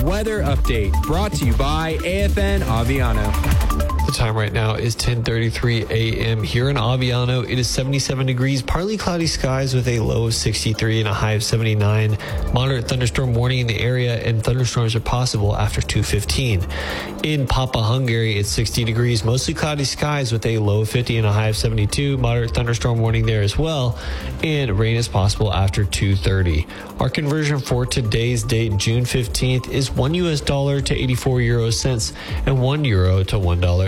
weather update brought to you by AFN Aviano. The time right now is 10:33 a.m. here in Aviano. It is 77 degrees, partly cloudy skies with a low of 63 and a high of 79. Moderate thunderstorm warning in the area, and thunderstorms are possible after 2:15. In Papa, Hungary, it's 60 degrees, mostly cloudy skies with a low of 50 and a high of 72. Moderate thunderstorm warning there as well, and rain is possible after 2:30. Our conversion for today's date, June 15th, is $1 to 84 euro cents and €1 to $1.